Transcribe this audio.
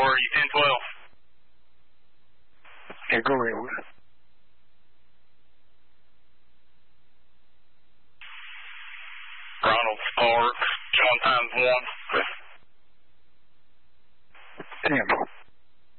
where are you, 1012? Yeah, go ahead. Ronald Park, John times 1. 10.